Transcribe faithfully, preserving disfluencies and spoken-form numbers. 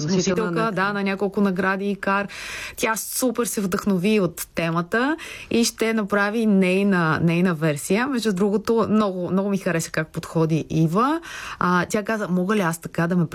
носителка на, да, на няколко награди и кар. Тя супер се вдъхнови от темата и ще направи нейна, нейна версия. Между другото, много, много ми хареса как подходи Ива. А, тя каза, мога ли аз така да ме